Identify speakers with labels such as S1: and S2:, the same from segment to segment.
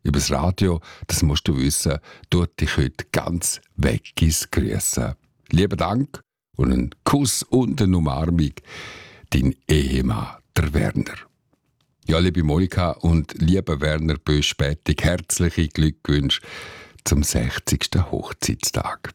S1: übers Radio, das musst du wissen, tut dich heute ganz weggis grüßen. Lieben Dank und einen Kuss und eine Umarmung, dein Ehemann, der Werner. Ja, liebe Monika und lieber Werner Bösch-Bettig, herzliche Glückwünsche zum 60. Hochzeitstag.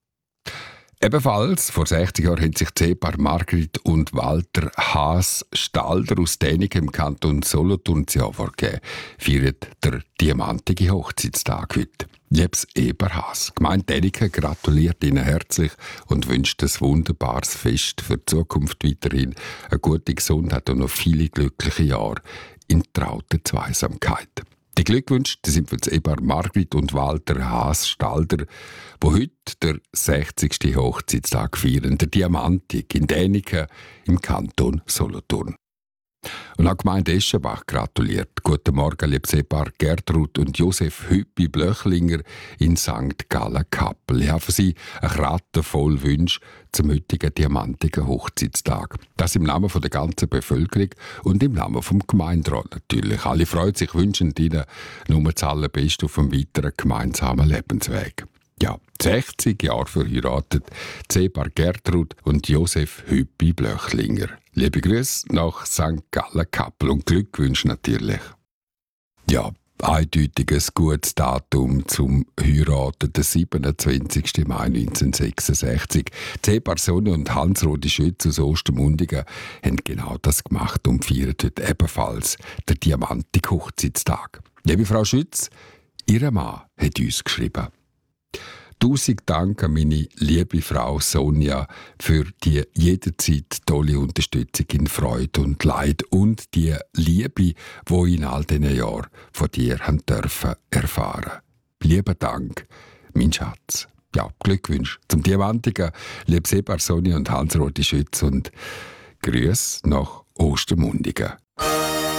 S1: Ebenfalls vor 60 Jahren haben sich das Ehepaar Margrit und Walter Haas-Stalder aus Däniken im Kanton Solothurn zu Jahr vorgegeben. Feiert der diamantige Hochzeitstag heute. Liebes Ehepaar Haas, Gemeinde Däniken gratuliert Ihnen herzlich und wünscht ein wunderbares Fest für die Zukunft weiterhin, eine gute Gesundheit und noch viele glückliche Jahre in trauter Zweisamkeit. Die Glückwünsche sind für das Ehepaar Margrit und Walter Haas-Stalder, die heute der 60. Hochzeitstag feiern, der Diamantik in Däniken im Kanton Solothurn. Und auch die Gemeinde Eschenbach gratuliert. Guten Morgen, liebes Ehepaar Gertrud und Josef Hüppi-Blöchlinger in St. Gallen-Kappel. Ich habe für Sie eine Kratte voll Wünsche zum heutigen diamantigen Hochzeitstag. Das im Namen der ganzen Bevölkerung und im Namen vom Gemeinderat natürlich. Alle freuen sich, wünschen Ihnen nur das Allerbeste auf einem weiteren gemeinsamen Lebensweg. Ja, 60 Jahre verheiratet, das Ehepaar Gertrud und Josef Hüppi-Blöchlinger. Liebe Grüße nach St. Gallen-Kappel und Glückwünsche natürlich. Ja, eindeutiges gutes Datum zum Heiraten, der 27. Mai 1966. Das Ehepaar Sonja und Hans-Rudi Schütz aus Ostermundigen haben genau das gemacht und feiern heute ebenfalls den Diamantik-Hochzeitstag. Liebe Frau Schütz, Ihr Mann hat uns geschrieben: 1000 Dank an meine liebe Frau Sonja für die jederzeit tolle Unterstützung in Freude und Leid und die Liebe, die in all diesen Jahren von dir haben dürfen erfahren. Lieber Dank, mein Schatz. Ja, Glückwünsche zum Diamantigen, liebes Ehepaar Sonja und Hans-Rudi Schütz und Grüß nach Ostermundigen.